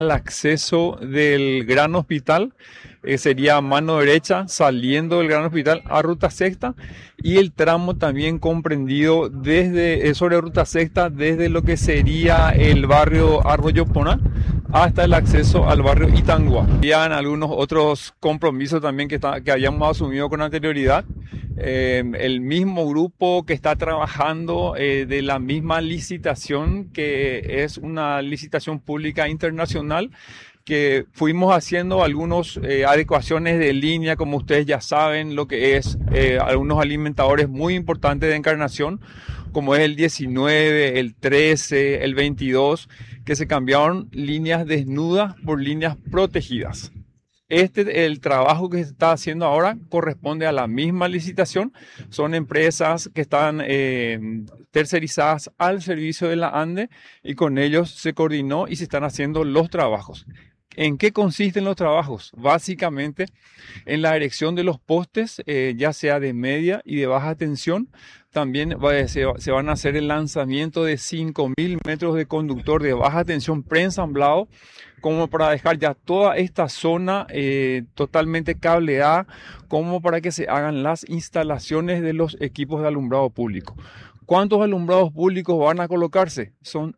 El acceso del Gran Hospital sería mano derecha saliendo del Gran Hospital a Ruta Sexta y el tramo también comprendido desde sobre Ruta Sexta desde lo que sería el barrio Arroyo Pona hasta el acceso al barrio Itangua. Habían algunos otros compromisos también que habíamos asumido con anterioridad. El mismo grupo que está trabajando de la misma licitación, que es una licitación pública internacional, que fuimos haciendo algunas adecuaciones de línea, como ustedes ya saben, lo que es algunos alimentadores muy importantes de Encarnación, como es el 19, el 13, el 22, que se cambiaron líneas desnudas por líneas protegidas. El trabajo que se está haciendo ahora corresponde a la misma licitación. Son empresas que están tercerizadas al servicio de la ANDE y con ellos se coordinó y se están haciendo los trabajos. ¿En qué consisten los trabajos? Básicamente en la erección de los postes, ya sea de media y de baja tensión. También se van a hacer el lanzamiento de 5.000 metros de conductor de baja tensión preensamblado, como para dejar ya toda esta zona totalmente cableada, como para que se hagan las instalaciones de los equipos de alumbrado público. ¿Cuántos alumbrados públicos van a colocarse? Son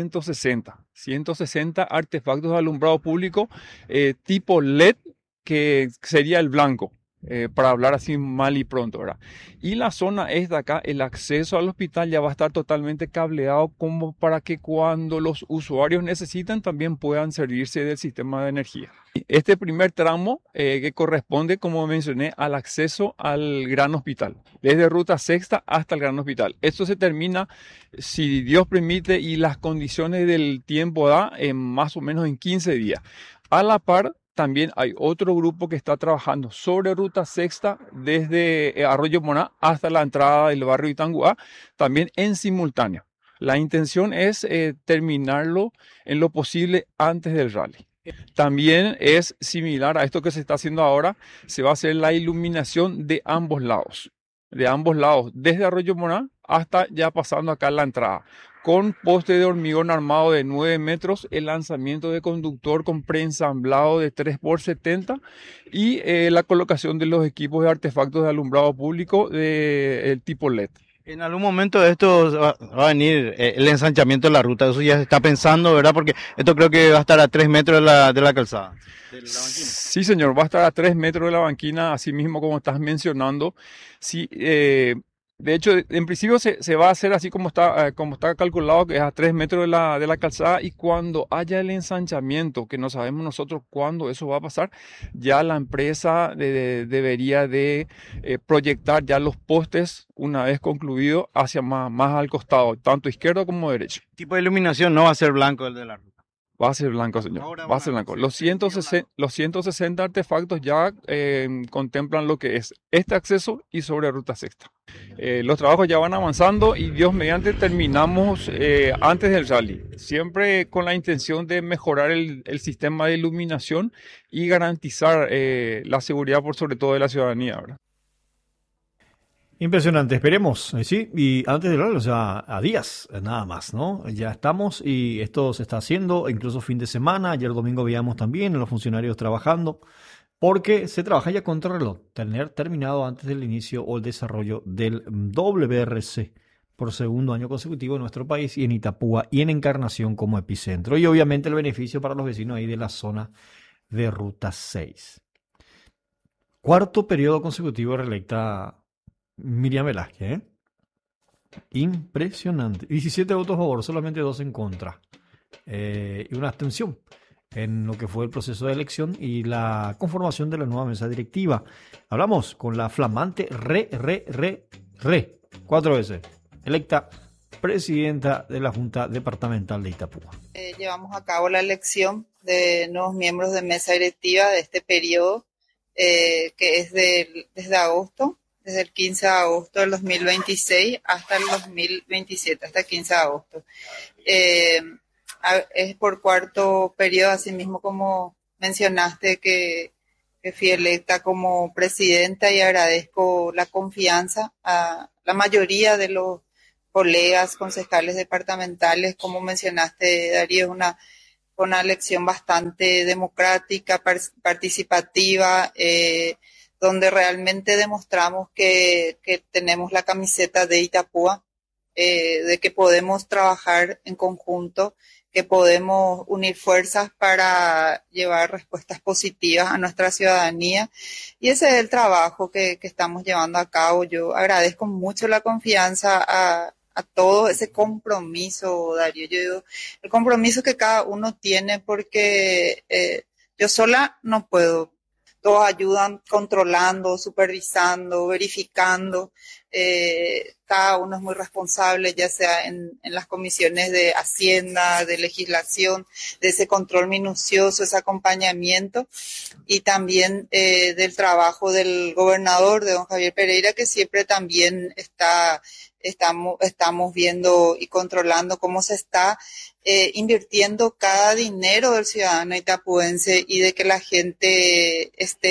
160 artefactos de alumbrado público tipo LED, que sería el blanco. Para hablar así mal y pronto, ¿verdad? Y la zona es de acá, el acceso al hospital ya va a estar totalmente cableado como para que cuando los usuarios necesitan también puedan servirse del sistema de energía. Este primer tramo que corresponde, como mencioné, al acceso al Gran Hospital, desde Ruta Sexta hasta el Gran Hospital. Esto se termina, si Dios permite y las condiciones del tiempo da, en más o menos en 15 días. A la par, también hay otro grupo que está trabajando sobre Ruta Sexta desde Arroyo Moná hasta la entrada del barrio Itangua, también en simultáneo. La intención es terminarlo en lo posible antes del rally. También es similar a esto que se está haciendo ahora, se va a hacer la iluminación de ambos lados, desde Arroyo Moná hasta ya pasando acá en la entrada, con poste de hormigón armado de 9 metros, el lanzamiento de conductor con preensamblado de 3x70 y la colocación de los equipos de artefactos de alumbrado público del tipo LED. En algún momento de esto va a venir el ensanchamiento de la ruta, eso ya se está pensando, ¿verdad? Porque esto creo que va a estar a 3 metros de la calzada, de la banquina. Sí, señor, va a estar a 3 metros de la banquina, así mismo como estás mencionando. Sí, de hecho, en principio se va a hacer así como está calculado, que es a 3 metros de la calzada, y cuando haya el ensanchamiento, que no sabemos nosotros cuándo eso va a pasar, ya la empresa debería de proyectar ya los postes una vez concluido hacia más al costado, tanto izquierdo como derecho. El tipo de iluminación no va a ser blanco el de la ruta. Va a ser blanco, señor. Ahora Va a van ser a blanco. ser Los 160 artefactos ya contemplan lo que es este acceso y sobre Ruta Sexta. Los trabajos ya van avanzando y Dios mediante terminamos antes del rally. Siempre con la intención de mejorar el sistema de iluminación y garantizar la seguridad por sobre todo de la ciudadanía, ¿verdad? Impresionante, esperemos, sí, y antes de hablar, o sea, a días, nada más, ¿no? Ya estamos y esto se está haciendo, incluso fin de semana, ayer domingo veíamos también a los funcionarios trabajando, porque se trabaja ya contra el reloj, tener terminado antes del inicio o el desarrollo del WRC por segundo año consecutivo en nuestro país y en Itapúa y en Encarnación como epicentro, y obviamente el beneficio para los vecinos ahí de la zona de Ruta 6. Cuarto periodo consecutivo reelecta Miriam Velázquez, ¿eh? Impresionante. 17 votos a favor, solamente 2 en contra. Y una abstención en lo que fue el proceso de elección y la conformación de la nueva mesa directiva. Hablamos con la flamante 4 veces electa presidenta de la Junta Departamental de Itapúa. Llevamos a cabo la elección de nuevos miembros de mesa directiva de este periodo, que es desde agosto. Desde el 15 de agosto del 2026 hasta el 2027, hasta el 15 de agosto. Es por cuarto periodo, así mismo como mencionaste que fui electa como presidenta, y agradezco la confianza a la mayoría de los colegas concejales departamentales. Como mencionaste, Darío, es una fue una elección bastante democrática, participativa, donde realmente demostramos que tenemos la camiseta de Itapúa, de que podemos trabajar en conjunto, que podemos unir fuerzas para llevar respuestas positivas a nuestra ciudadanía. Y ese es el trabajo que estamos llevando a cabo. Yo agradezco mucho la confianza a todo ese compromiso, Darío. Yo digo, el compromiso que cada uno tiene, porque yo sola no puedo. Todos ayudan controlando, supervisando, verificando. Cada uno es muy responsable, ya sea en las comisiones de Hacienda, de Legislación, de ese control minucioso, ese acompañamiento, y también del trabajo del gobernador, de don Javier Pereira, que siempre también estamos viendo y controlando cómo se está invirtiendo cada dinero del ciudadano itapuense, y de que la gente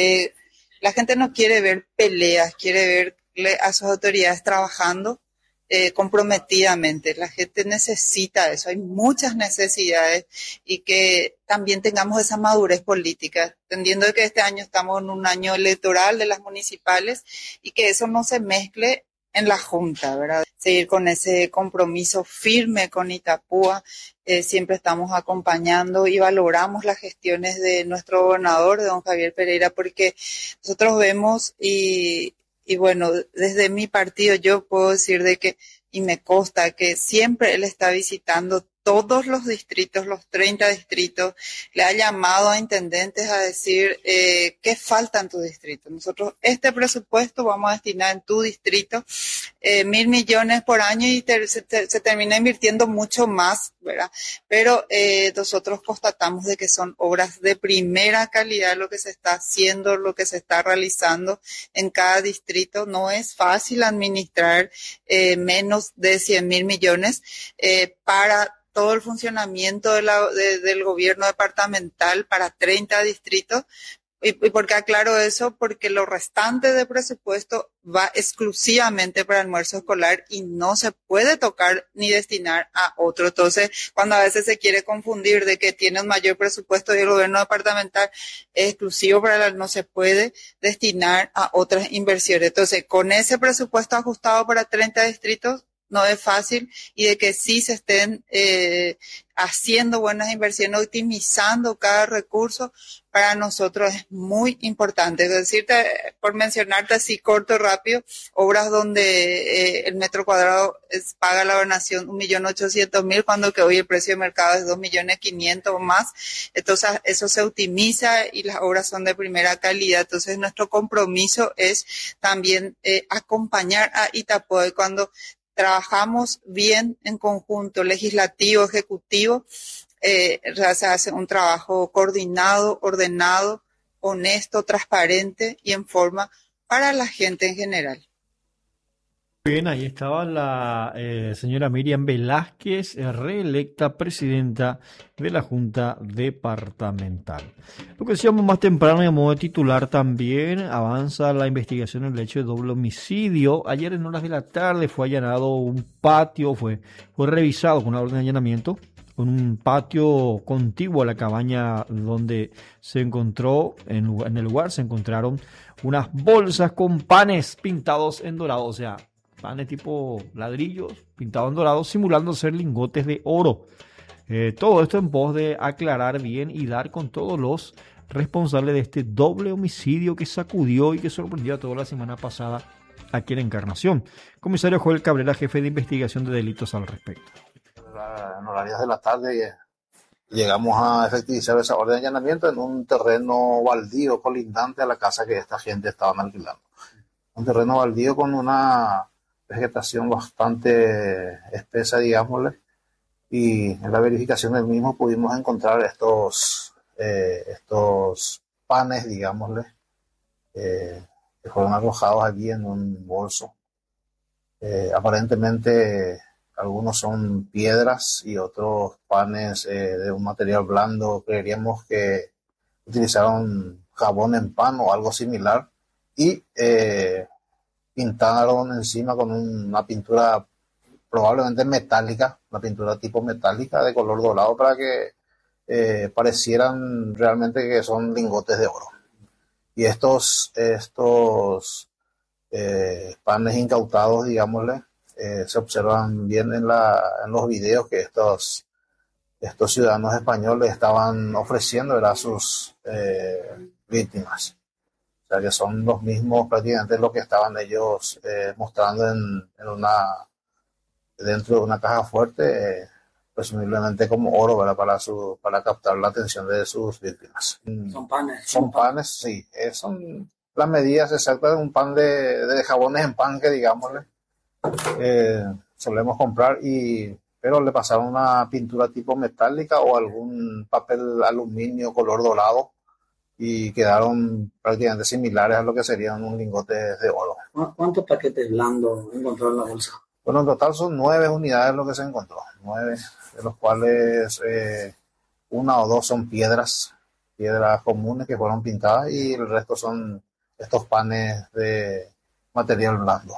no quiere ver peleas, quiere ver a sus autoridades trabajando comprometidamente. La gente necesita eso, hay muchas necesidades, y que también tengamos esa madurez política, entendiendo que este año estamos en un año electoral de las municipales, y que eso no se mezcle en la Junta, ¿verdad? Seguir con ese compromiso firme con Itapúa. Siempre estamos acompañando y valoramos las gestiones de nuestro gobernador, de don Javier Pereira, porque nosotros vemos y bueno, desde mi partido yo puedo decir de que, y me consta que siempre él está visitando todos los distritos, los 30 distritos, le ha llamado a intendentes a decir qué falta en tu distrito. Nosotros este presupuesto vamos a destinar en tu distrito 1.000 millones por año, y se termina invirtiendo mucho más, ¿verdad? Pero nosotros constatamos de que son obras de primera calidad lo que se está haciendo, lo que se está realizando en cada distrito. No es fácil administrar menos de 100.000 millones para todo el funcionamiento del gobierno departamental para 30 distritos. ¿Y por qué aclaro eso? Porque lo restante de presupuesto va exclusivamente para almuerzo escolar y no se puede tocar ni destinar a otro. Entonces, cuando a veces se quiere confundir de que tiene un mayor presupuesto y el gobierno departamental es exclusivo para no se puede destinar a otras inversiones. Entonces, con ese presupuesto ajustado para 30 distritos, no es fácil, y de que sí se estén haciendo buenas inversiones, optimizando cada recurso, para nosotros es muy importante. Es decir, por mencionarte así corto, rápido, obras donde el metro cuadrado paga la gobernación 1.800.000, cuando que hoy el precio de mercado es 2.500.000 o más. Entonces eso se optimiza y las obras son de primera calidad. Entonces nuestro compromiso es también acompañar a Itapúa, y cuando trabajamos bien en conjunto, legislativo, ejecutivo, se hace un trabajo coordinado, ordenado, honesto, transparente y en forma para la gente en general. Bien, ahí estaba la señora Miriam Velázquez, reelecta presidenta de la Junta Departamental. Lo que decíamos más temprano, y a modo de titular también, avanza la investigación en el hecho de doble homicidio. Ayer en horas de la tarde fue allanado un patio, fue revisado con una orden de allanamiento, con un patio contiguo a la cabaña donde se encontró, en el lugar se encontraron unas bolsas con panes pintados en dorado, o sea, panes tipo ladrillos pintados en dorado, simulando ser lingotes de oro. Todo esto en pos de aclarar bien y dar con todos los responsables de este doble homicidio que sacudió y que sorprendió a toda la semana pasada aquí en Encarnación. Comisario Joel Cabrera, jefe de investigación de delitos al respecto. En horarios de la tarde llegamos a efectivizar esa orden de allanamiento en un terreno baldío colindante a la casa que esta gente estaban alquilando. Un terreno baldío con una vegetación bastante espesa, digámosle, y en la verificación del mismo pudimos encontrar estos panes, digámosle, que fueron arrojados allí en un bolso. Aparentemente algunos son piedras y otros panes de un material blando. Creeríamos que utilizaron jabón en pan o algo similar, y pintaron encima con una pintura probablemente metálica, una pintura tipo metálica de color dorado, para que parecieran realmente que son lingotes de oro. Y estos panes incautados, digámosle, se observan bien en los videos que estos ciudadanos españoles estaban ofreciendo a sus víctimas. O sea que son los mismos prácticamente lo que estaban ellos mostrando dentro de una caja fuerte, presumiblemente como oro, ¿verdad? Para captar la atención de sus víctimas. Son panes. Son panes, sí. Son las medidas exactas de un pan de jabones en pan que, digámosle, solemos comprar, pero le pasaron una pintura tipo metálica o algún papel aluminio color dorado y quedaron prácticamente similares a lo que serían un lingote de oro. ¿Cuántos paquetes blandos encontró en la bolsa? Bueno, en total son 9 unidades lo que se encontró. 9, de los cuales 1 o 2 son piedras comunes que fueron pintadas y el resto son estos panes de material blando.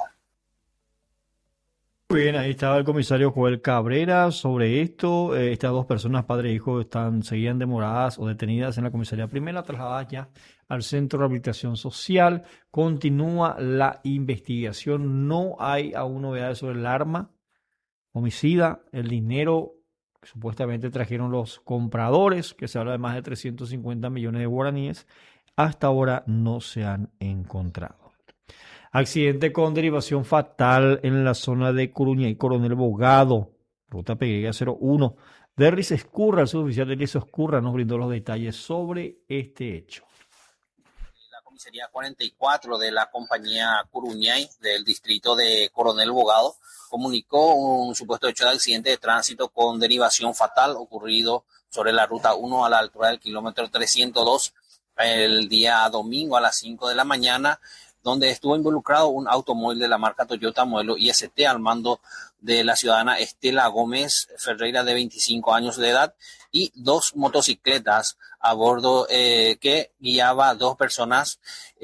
Muy bien, ahí estaba el comisario Joel Cabrera sobre esto. Estas 2 personas, padre e hijo, seguían demoradas o detenidas en la comisaría primera, trasladadas ya al Centro de Rehabilitación Social. Continúa la investigación. No hay aún novedades sobre el arma homicida, el dinero que supuestamente trajeron los compradores, que se habla de más de 350 millones de guaraníes. Hasta ahora no se han encontrado. Accidente con derivación fatal en la zona de Coruña y Coronel Bogado, ruta Pegueira 01. Derris Escurra, el suboficial Derris Escurra, nos brindó los detalles sobre este hecho. La comisaría 44 de la compañía Curuñay del distrito de Coronel Bogado comunicó un supuesto hecho de accidente de tránsito con derivación fatal ocurrido sobre la ruta 1 a la altura del kilómetro 302 el día domingo a las 5 de la mañana, donde estuvo involucrado un automóvil de la marca Toyota modelo IST al mando de la ciudadana Estela Gómez Ferreira, de 25 años de edad, y 2 motocicletas a bordo que guiaba a 2 personas.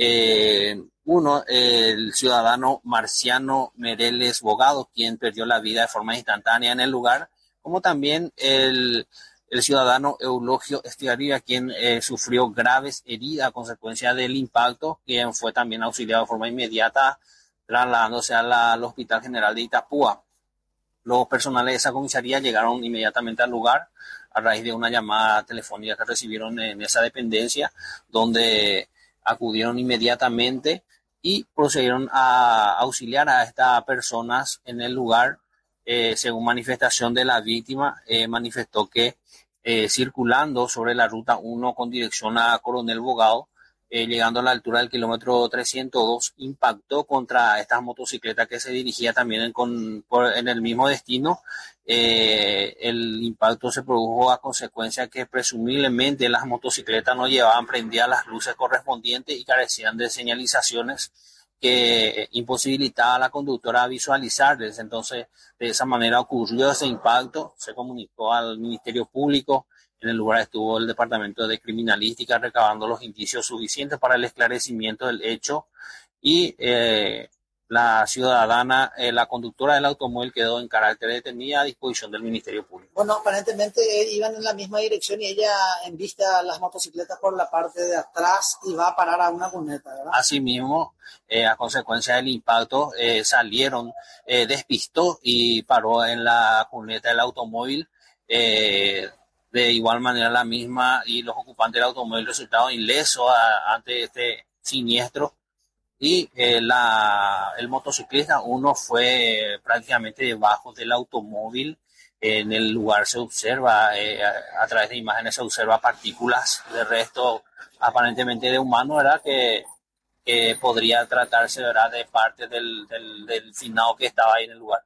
Uno, el ciudadano Marciano Mereles Bogado, quien perdió la vida de forma instantánea en el lugar, como también el ciudadano Eulogio Estigarribia, quien sufrió graves heridas a consecuencia del impacto, quien fue también auxiliado de forma inmediata, trasladándose al Hospital General de Itapúa. Los personales de esa comisaría llegaron inmediatamente al lugar a raíz de una llamada telefónica que recibieron en esa dependencia, donde acudieron inmediatamente y procedieron a auxiliar a estas personas en el lugar. Según manifestación de la víctima, manifestó que circulando sobre la ruta 1 con dirección a Coronel Bogado, llegando a la altura del kilómetro 302, impactó contra estas motocicletas que se dirigía también en el mismo destino. El impacto se produjo a consecuencia que presumiblemente las motocicletas no llevaban prendidas las luces correspondientes y carecían de señalizaciones que imposibilitaba a la conductora visualizarles. Entonces, de esa manera ocurrió ese impacto, se comunicó al Ministerio Público. En el lugar estuvo el Departamento de Criminalística recabando los indicios suficientes para el esclarecimiento del hecho y la ciudadana, la conductora del automóvil, quedó en carácter detenida a disposición del Ministerio Público. Bueno, aparentemente iban en la misma dirección y ella envista las motocicletas por la parte de atrás y va a parar a una cuneta, ¿verdad? Asimismo, a consecuencia del impacto, despistó y paró en la cuneta del automóvil. De igual manera la misma y los ocupantes del automóvil resultaron ilesos ante este siniestro. Y el motociclista, uno fue prácticamente debajo del automóvil. En el lugar se observa, a través de imágenes se observa partículas de resto aparentemente de humano, ¿verdad? Que podría tratarse, ¿verdad?, de parte del finado que estaba ahí en el lugar.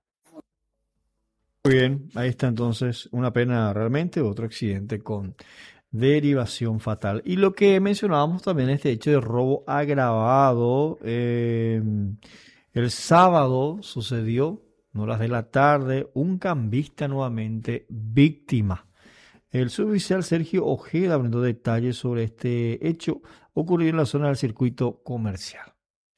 Muy bien, ahí está entonces una pena realmente, otro accidente con derivación fatal. Y lo que mencionábamos también, este hecho de robo agravado, el sábado sucedió, en horas de la tarde, un cambista nuevamente víctima. El suboficial Sergio Ojeda brindó detalles sobre este hecho ocurrido en la zona del circuito comercial.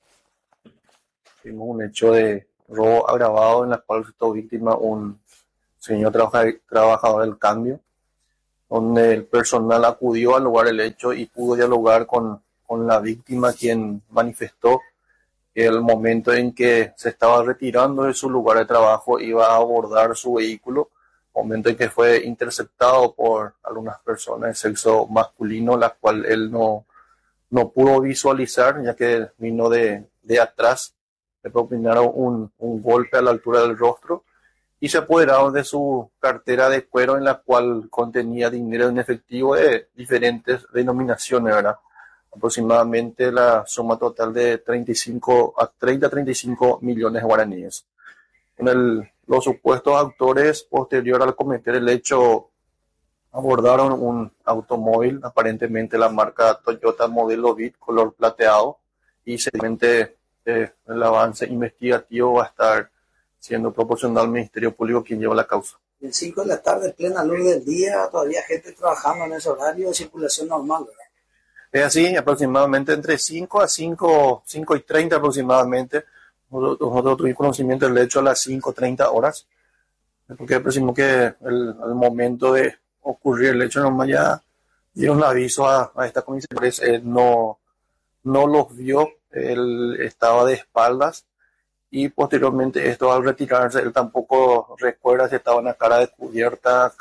Tuvimos un hecho de robo agravado en la cual resultó víctima un señor trabajador del cambio, donde el personal acudió al lugar del hecho y pudo dialogar con la víctima, quien manifestó que el momento en que se estaba retirando de su lugar de trabajo iba a abordar su vehículo, momento en que fue interceptado por algunas personas de sexo masculino, la cual él no pudo visualizar, ya que vino de atrás, le propinaron un golpe a la altura del rostro y se apoderaron de su cartera de cuero, en la cual contenía dinero en efectivo de diferentes denominaciones, ¿verdad? Aproximadamente la suma total de 35 millones de guaraníes. Los supuestos autores, posterior al cometer el hecho, abordaron un automóvil, aparentemente la marca Toyota modelo Beat, color plateado, y seguramente el avance investigativo va a estar siendo proporcional al Ministerio Público quien lleva la causa. En 5 de la tarde, plena luz del día, todavía gente trabajando en ese horario de circulación normal, ¿verdad? Es así, aproximadamente entre 5 a 5:30 aproximadamente. Nosotros tuvimos conocimiento del hecho a las 5:30 horas, porque presumo que al momento de ocurrir el hecho nomás ya dieron un aviso a esta comisaría. Él no los vio, él estaba de espaldas y posteriormente esto, al retirarse, él tampoco recuerda si estaba en la cara cubierta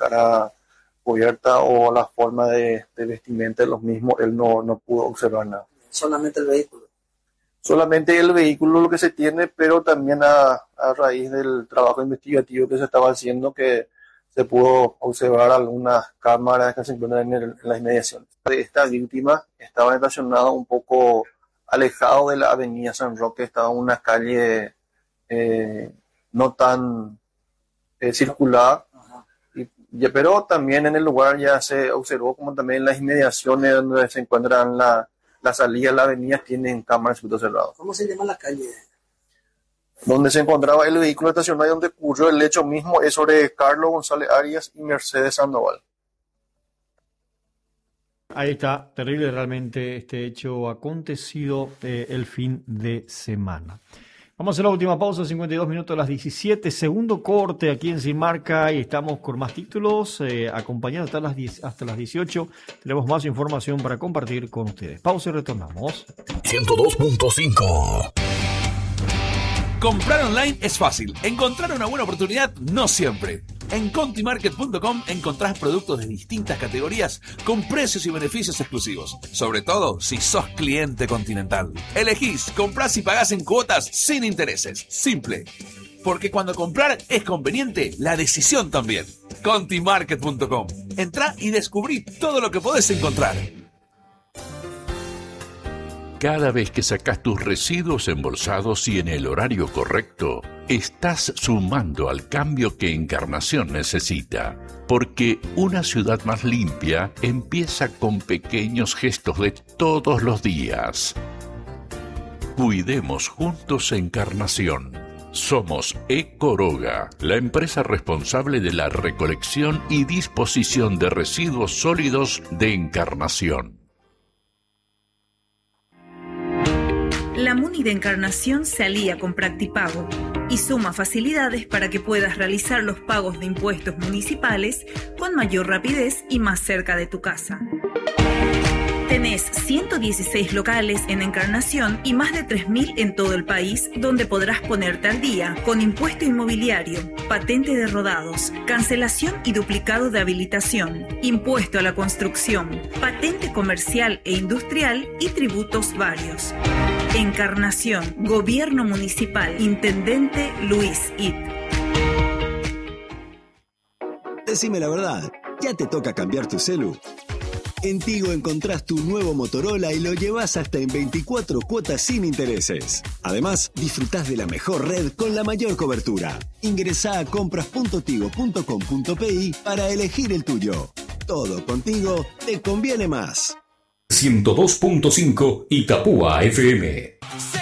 o la forma de vestimenta de los mismos. Él no pudo observar nada. Solamente el vehículo. Solamente el vehículo lo que se tiene, pero también a raíz del trabajo investigativo que se estaba haciendo, que se pudo observar algunas cámaras que se encuentran en las inmediaciones. Esta víctima estaba estacionada un poco alejado de la avenida San Roque, estaba en una calle no tan circulada, pero también en el lugar ya se observó como también las inmediaciones donde se encuentran la salida de la avenida tienen cámaras de circuito cerrado. ¿Cómo se llama la calle? Donde se encontraba el vehículo estacionado y donde ocurrió el hecho mismo es sobre Carlos González Arias y Mercedes Sandoval. Ahí está, terrible realmente este hecho acontecido el fin de semana. Vamos a hacer la última pausa, 52 minutos a las 17, segundo corte aquí en Sin Marca y estamos con más títulos, acompañados hasta las 18. Tenemos más información para compartir con ustedes. Pausa y retornamos. 102.5. Comprar online es fácil. Encontrar una buena oportunidad no siempre. En contimarket.com encontrás productos de distintas categorías con precios y beneficios exclusivos. Sobre todo si sos cliente Continental. Elegís, comprás y pagás en cuotas sin intereses. Simple. Porque cuando comprar es conveniente, la decisión también. Contimarket.com. Entrá y descubrí todo lo que podés encontrar. Cada vez que sacas tus residuos embolsados y en el horario correcto, estás sumando al cambio que Encarnación necesita. Porque una ciudad más limpia empieza con pequeños gestos de todos los días. Cuidemos juntos Encarnación. Somos Ecoroga, la empresa responsable de la recolección y disposición de residuos sólidos de Encarnación. La MUNI de Encarnación se alía con Practipago y suma facilidades para que puedas realizar los pagos de impuestos municipales con mayor rapidez y más cerca de tu casa. Tenés 116 locales en Encarnación y más de 3.000 en todo el país, donde podrás ponerte al día con impuesto inmobiliario, patente de rodados, cancelación y duplicado de habilitación, impuesto a la construcción, patente comercial e industrial y tributos varios. Encarnación, Gobierno Municipal, Intendente Luis It. Decime la verdad, ¿ya te toca cambiar tu celu? En Tigo encontrás tu nuevo Motorola y lo llevas hasta en 24 cuotas sin intereses. Además, disfrutás de la mejor red con la mayor cobertura. Ingresá a compras.tigo.com.pi para elegir el tuyo. Todo contigo te conviene más. 102.5 Itapúa FM.